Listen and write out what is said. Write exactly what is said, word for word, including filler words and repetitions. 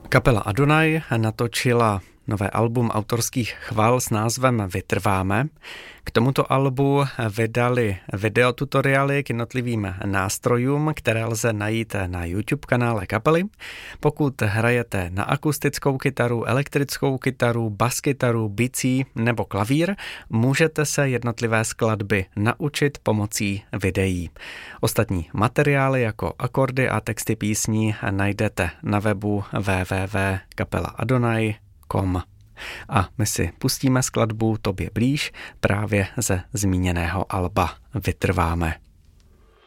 Kapela Adonai natočila nové album autorských chval s názvem Vytrváme. K tomuto albu vydali videotutoriály k jednotlivým nástrojům, které lze najít na YouTube kanále kapely. Pokud hrajete na akustickou kytaru, elektrickou kytaru, baskytaru, bicí nebo klavír, můžete se jednotlivé skladby naučit pomocí videí. Ostatní materiály jako akordy a texty písní najdete na webu w w w tečka kapela adonai tečka com. A my si pustíme skladbu Tobě blíž právě ze zmíněného alba Vytrváme.